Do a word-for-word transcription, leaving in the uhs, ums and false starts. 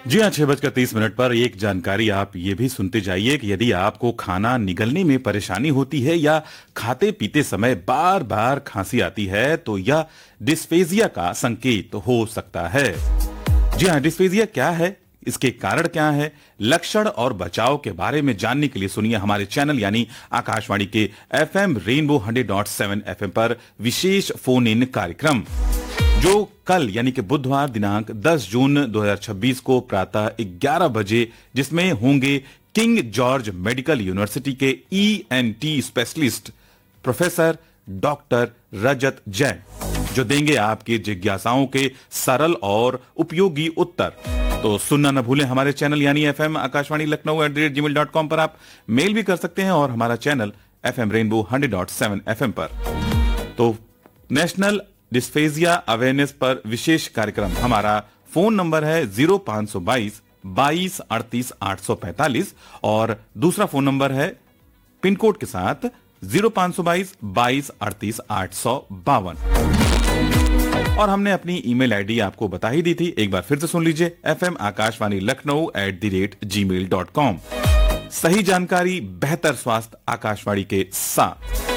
जी हाँ, छह बजकर तीस मिनट पर एक जानकारी आप ये भी सुनते जाइए कि यदि आपको खाना निगलने में परेशानी होती है या खाते पीते समय बार बार खांसी आती है तो यह डिस्फेजिया का संकेत हो सकता है। जी हाँ, डिस्फेजिया क्या है, इसके कारण क्या है, लक्षण और बचाव के बारे में जानने के लिए सुनिए हमारे चैनल यानी आकाशवाणी के FM rainbow hundred point seven FM पर विशेष फोन इन कार्यक्रम, जो कल यानी कि बुधवार दिनांक दस जून दो हज़ार छब्बीस को प्रातः ग्यारह बजे, जिसमें होंगे किंग जॉर्ज मेडिकल यूनिवर्सिटी के ईएनटी स्पेशलिस्ट प्रोफेसर डॉक्टर रजत जैन, जो देंगे आपकी जिज्ञासाओं के सरल और उपयोगी उत्तर। तो सुनना न भूलें हमारे चैनल यानी FM Akashvani Lucknow at the rate ji mail dot com पर आप मेल भी कर सकते हैं और हमारा channel FM rainbow hundred point seven FM पर। तो नेशनल डिस्फेजिया अवेयरनेस पर विशेष कार्यक्रम, हमारा फोन नंबर है जीरो पांच सौ बाईस बाईस अड़तीस आठ सौ पैंतालीस और दूसरा फोन नंबर है पिन कोड के साथ जीरो पांच सौ बाईस बाईस अड़तीस आठ सौ बावन। और हमने अपनी ईमेल आईडी आपको बता ही दी थी, एक बार फिर से सुन लीजिए, F M Akashvani Lucknow at the rate ji mail dot com. सही जानकारी, बेहतर स्वास्थ्य, आकाशवाणी के साथ।